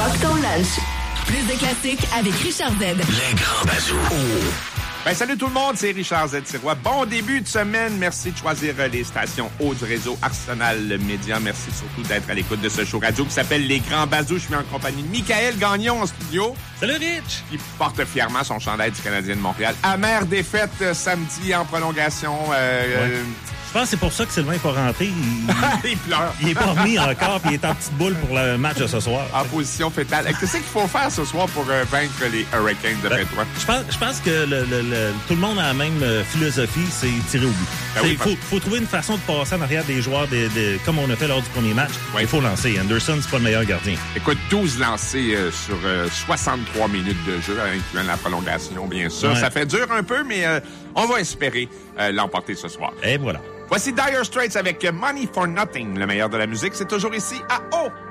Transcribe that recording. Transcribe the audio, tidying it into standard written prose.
Rock ton lunch. Plus de classiques avec Richard Z. Les grands bazous. Ben, salut tout le monde, c'est Richard Z. Sirois. Bon début de semaine. Merci de choisir les stations haut du réseau Arsenal Média. Merci surtout d'être à l'écoute de ce show radio qui s'appelle Les Grands Bazous. Je suis en compagnie de Michael Gagnon en studio. Salut Rich! Qui porte fièrement son chandail du Canadien de Montréal. Amère défaite samedi en prolongation. Je pense que c'est pour ça que Sylvain n'est pas rentré. Il pleure. Il est pas remis encore, puis il est en petite boule pour le match de ce soir. En position fétale. Qu'est-ce qu'il faut faire ce soir pour vaincre les Hurricanes de toi? Je pense que tout le monde a la même philosophie, c'est tirer au but. Ben Il faut trouver une façon de passer en arrière des joueurs, comme on a fait lors du premier match. Ouais. Il faut lancer. Anderson, c'est pas le meilleur gardien. Écoute, 12 lancés sur 63 minutes de jeu, incluant la prolongation, bien sûr. Ouais. Ça fait dur un peu, mais on va espérer l'emporter ce soir. Et voilà. Voici Dire Straits avec Money for Nothing, le meilleur de la musique. C'est toujours ici à O.